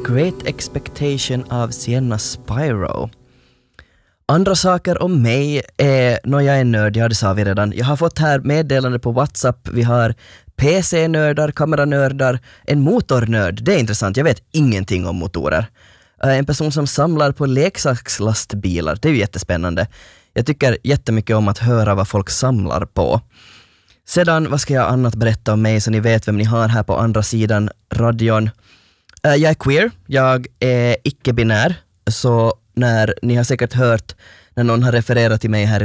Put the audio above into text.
Great Expectation av Sienna Spyro. Andra saker om mig är, jag är nörd, ja det sa vi redan. Jag har fått här meddelande på WhatsApp. Vi har PC-nördar, kameranördar, en motornörd. Det är intressant, jag vet ingenting om motorer. En person som samlar på leksakslastbilar, det är ju jättespännande. Jag tycker jättemycket om att höra vad folk samlar på. Sedan, vad ska jag annat berätta om mig så ni vet vem ni har här på andra sidan radion. Jag är queer, jag är icke-binär, så när ni har säkert hört när någon har refererat till mig här